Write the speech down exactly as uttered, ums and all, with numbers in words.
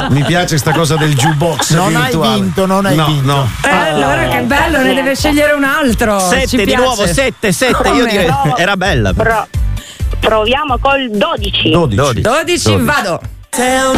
Mi piace sta cosa del jukebox Non virtuale. hai vinto, non hai no, vinto. No. Eh, allora che bello, ne deve scegliere un altro. Ci Sette di piace. nuovo, sette, sette. Io direi Provo. era bella. Pro- proviamo col dodici. dodici. dodici. dodici, vado. Tell